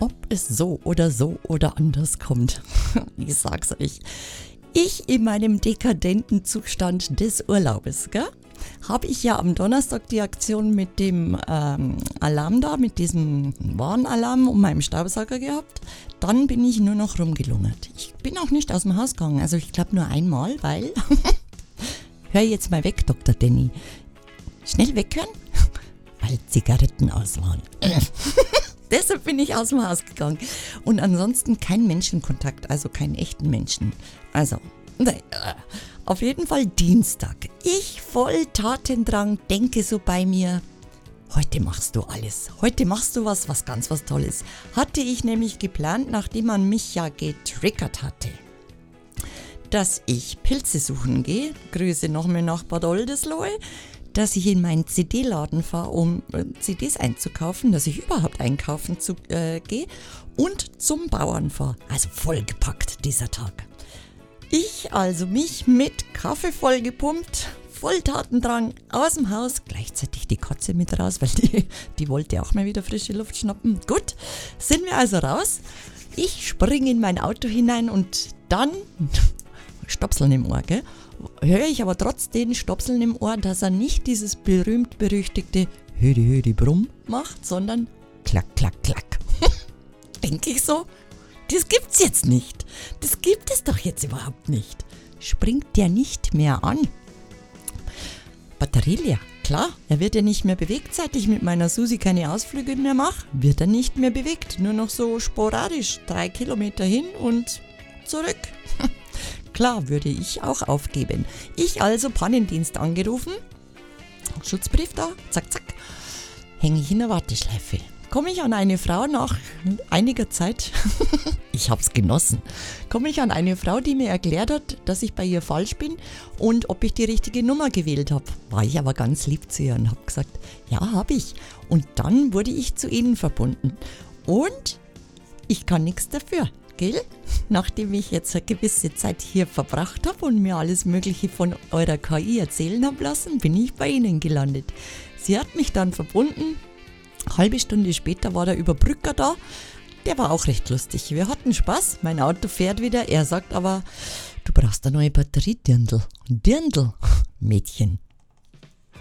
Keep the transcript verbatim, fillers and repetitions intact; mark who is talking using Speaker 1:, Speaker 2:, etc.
Speaker 1: ob es so oder so oder anders kommt. Ich sag's euch. Ich in meinem dekadenten Zustand des Urlaubes, gell? Habe ich ja am Donnerstag die Aktion mit dem ähm, Alarm da, mit diesem Warnalarm um meinem Staubsauger gehabt. Dann bin ich nur noch rumgelungert. Ich bin auch nicht aus dem Haus gegangen, also ich glaube nur einmal, weil... Hör jetzt mal weg, Doktor Danny. Schnell weghören, weil Zigaretten aus waren. Deshalb bin ich aus dem Haus gegangen. Und ansonsten kein Menschenkontakt, also keinen echten Menschen. Also, ne, auf jeden Fall Dienstag. Ich voll Tatendrang, denke so bei mir, heute machst du alles. Heute machst du was, was ganz was Tolles. Hatte ich nämlich geplant, nachdem man mich ja getriggert hatte, dass ich Pilze suchen gehe. Grüße nochmal nach Bad Oldesloe. Dass ich in meinen C D-Laden fahre, um äh, C Ds einzukaufen, dass ich überhaupt einkaufen zu, äh, gehe und zum Bauern fahre. Also vollgepackt dieser Tag. Ich also mich mit Kaffee vollgepumpt, voll Tatendrang aus dem Haus, gleichzeitig die Katze mit raus, weil die, die wollte auch mal wieder frische Luft schnappen. Gut, sind wir also raus. Ich springe in mein Auto hinein und dann, Stopseln im Ohr, gell? Höre ich aber trotz den Stopseln im Ohr, dass er nicht dieses berühmt-berüchtigte Hödi, Hödi, Brumm macht, sondern Klack, Klack, Klack. Denke ich so, das gibt's jetzt nicht. Das gibt es doch jetzt überhaupt nicht. Springt der nicht mehr an? Batterie leer, klar, er wird ja nicht mehr bewegt, seit ich mit meiner Susi keine Ausflüge mehr mache. Wird er nicht mehr bewegt, nur noch so sporadisch, drei Kilometer hin und zurück. Klar, würde ich auch aufgeben. Ich also Pannendienst angerufen, Schutzbrief da, zack, zack, hänge ich in der Warteschleife. Komme ich an eine Frau nach einiger Zeit, ich hab's genossen, komme ich an eine Frau, die mir erklärt hat, dass ich bei ihr falsch bin und ob ich die richtige Nummer gewählt habe. War ich aber ganz lieb zu ihr und habe gesagt, ja, habe ich. Und dann wurde ich zu ihnen verbunden. Und ich kann nichts dafür. Gell? Nachdem ich jetzt eine gewisse Zeit hier verbracht habe und mir alles Mögliche von eurer K I erzählen habe lassen, bin ich bei Ihnen gelandet. Sie hat mich dann verbunden. Eine halbe Stunde später war der Überbrücker da. Der war auch recht lustig. Wir hatten Spaß. Mein Auto fährt wieder. Er sagt aber, du brauchst eine neue Batterie, Dirndl. Dirndl, Mädchen.